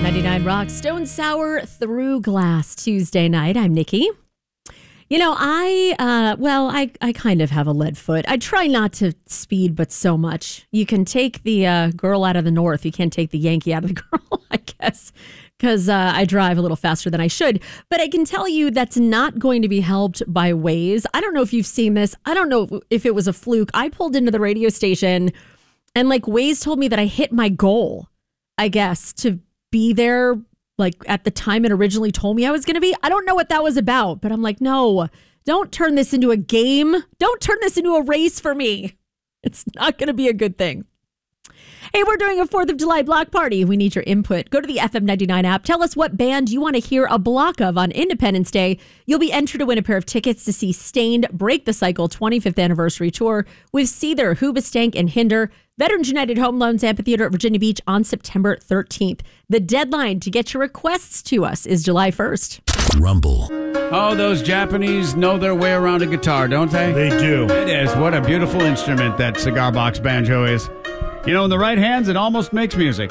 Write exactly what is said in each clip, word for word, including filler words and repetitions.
ninety-nine Rock, Stone Sour Through Glass, Tuesday night. I'm Nikki. You know, I, uh, well, I, I kind of have a lead foot. I try not to speed, but so much. You can take the uh, girl out of the north. You can't take the Yankee out of the girl, I guess, because uh, I drive a little faster than I should. But I can tell you that's not going to be helped by Waze. I don't know if you've seen this. I don't know if it was a fluke. I pulled into the radio station and like Waze told me that I hit my goal, I guess, to be there like at the time it originally told me I was going to be. I don't know what that was about, but I'm like, no, don't turn this into a game. Don't turn this into a race for me. It's not going to be a good thing. Hey, we're doing a fourth of July block party. We need your input. Go to the F M ninety-nine app. Tell us what band you want to hear a block of on Independence Day. You'll be entered to win a pair of tickets to see Stained Break the Cycle twenty-fifth Anniversary Tour with Seether, Hoobastank, and Hinder. Veterans United Home Loans Amphitheater at Virginia Beach on September thirteenth. The deadline to get your requests to us is July first. Rumble. Oh, those Japanese know their way around a guitar, don't they? They do. It is. What a beautiful instrument that cigar box banjo is. You know, in the right hands, it almost makes music.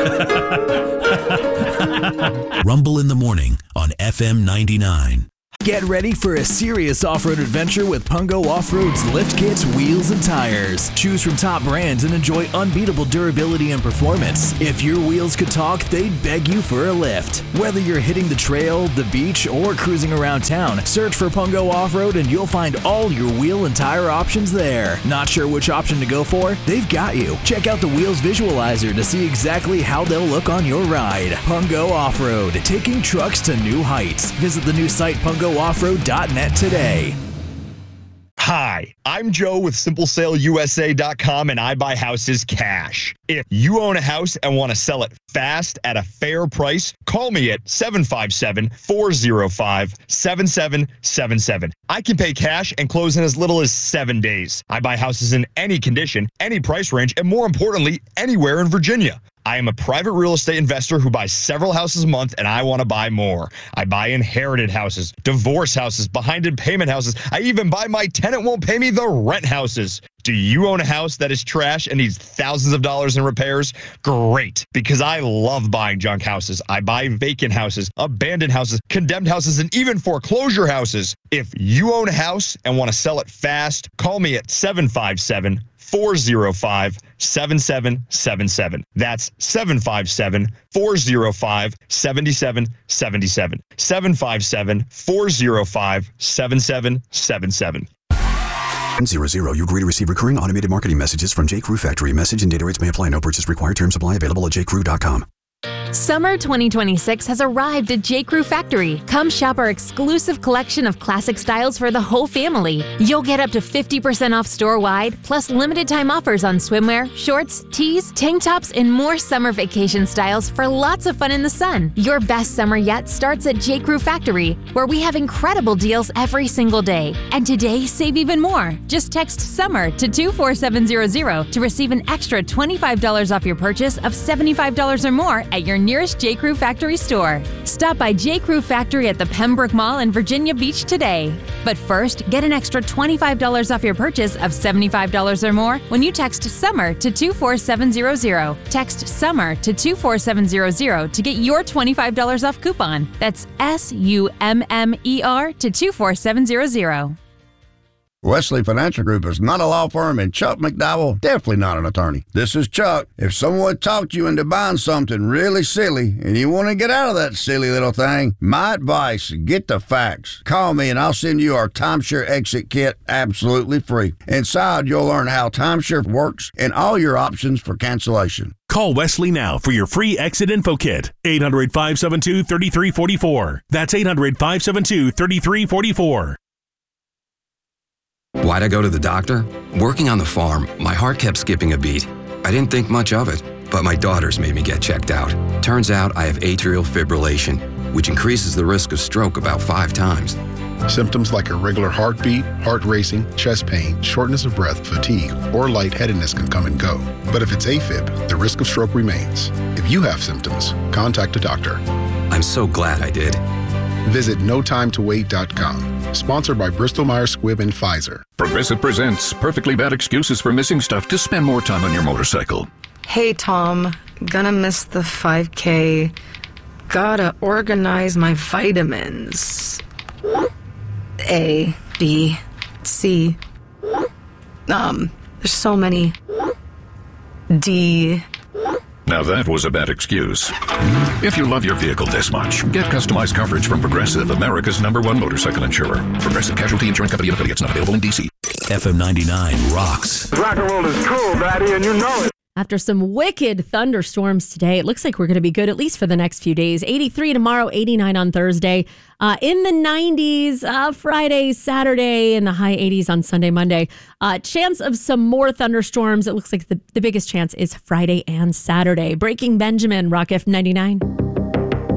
Rumble in the morning on F M ninety-nine. Get ready for a serious off-road adventure with Pungo Off-Road's lift kits, wheels, and tires. Choose from top brands and enjoy unbeatable durability and performance. If your wheels could talk, they'd beg you for a lift. Whether you're hitting the trail, the beach, or cruising around town, search for Pungo Off-Road and you'll find all your wheel and tire options there. Not sure which option to go for? They've got you. Check out the Wheels Visualizer to see exactly how they'll look on your ride. Pungo Off-Road, taking trucks to new heights. Visit the new site pungo off road dot net today. Hi, I'm Joe with Simple Sale U S A dot com and I buy houses cash. If you own a house and want to sell it fast at a fair price, call me at seven five seven, four zero five, seven seven seven seven. I can pay cash and close in as little as seven days. I buy houses in any condition, any price range, and more importantly, anywhere in Virginia. I am a private real estate investor who buys several houses a month, and I want to buy more. I buy inherited houses, divorce houses, behind in payment houses. I even buy my tenant won't pay me the rent houses. Do you own a house that is trash and needs thousands of dollars in repairs? Great, because I love buying junk houses. I buy vacant houses, abandoned houses, condemned houses, and even foreclosure houses. If you own a house and want to sell it fast, call me at seven five seven, four zero five, seven seven seven seven. That's seven five seven, four zero five, seven seven seven seven. seven five seven, four zero five, seven seven seven seven. Zero zero. You agree to receive recurring automated marketing messages from J. Crew Factory. Message and data rates may apply. No purchase required. Terms apply. Available at j crew dot com. Summer twenty twenty-six has arrived at J. Crew Factory. Come shop our exclusive collection of classic styles for the whole family. You'll get up to fifty percent off store-wide, plus limited time offers on swimwear, shorts, tees, tank tops, and more summer vacation styles for lots of fun in the sun. Your best summer yet starts at J. Crew Factory, where we have incredible deals every single day. And today, save even more. Just text SUMMER to two four seven zero zero to receive an extra twenty-five dollars off your purchase of seventy-five dollars or more at your nearest J. Crew Factory store. Stop by J. Crew Factory at the Pembroke Mall in Virginia Beach today. But first, get an extra twenty-five dollars off your purchase of seventy-five dollars or more when you text SUMMER to two four seven zero zero. Text SUMMER to two four seven zero zero to get your twenty-five dollars off coupon. That's S U M M E R to two four seven zero zero. Wesley Financial Group is not a law firm, and Chuck McDowell definitely not an attorney. This is Chuck. If someone talked you into buying something really silly and you want to get out of that silly little thing, my advice, get the facts. Call me and I'll send you our timeshare exit kit absolutely free. Inside, you'll learn how timeshare works and all your options for cancellation. Call Wesley now for your free exit info kit. eight hundred, five seven two, three three four four. That's eight hundred, five seven two, three three four four. Why'd I go to the doctor? Working on the farm, my heart kept skipping a beat. I didn't think much of it, but my daughters made me get checked out. Turns out I have atrial fibrillation, which increases the risk of stroke about five times. Symptoms like irregular heartbeat, heart racing, chest pain, shortness of breath, fatigue, or lightheadedness can come and go. But if it's AFib, the risk of stroke remains. If you have symptoms, contact a doctor. I'm so glad I did. Visit no time to wait dot com. Sponsored by Bristol Myers Squibb and Pfizer. Progressive presents Perfectly Bad Excuses for Missing Stuff to Spend More Time on Your Motorcycle. Hey, Tom. Gonna miss the five K. gotta organize my vitamins. A, B, C. Um, there's so many. D. Now that was a bad excuse. If you love your vehicle this much, get customized coverage from Progressive, America's number one motorcycle insurer. Progressive Casualty Insurance Company and affiliates, not available in D C. F M ninety-nine rocks. Rock and roll is cool, Daddy, and you know it. After some wicked thunderstorms today, it looks like we're going to be good at least for the next few days. eighty-three tomorrow, eighty-nine on Thursday. Uh, in the nineties, uh, Friday, Saturday, and the high eighties on Sunday, Monday. Uh, chance of some more thunderstorms. It looks like the, the biggest chance is Friday and Saturday. Breaking Benjamin, Rock F M ninety-nine.